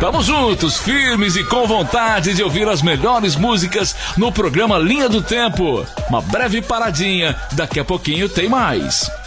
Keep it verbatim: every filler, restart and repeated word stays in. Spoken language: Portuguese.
Tamo juntos, firmes e com vontade de ouvir as melhores músicas no programa Linha do Tempo. Uma breve paradinha, daqui a pouquinho tem mais.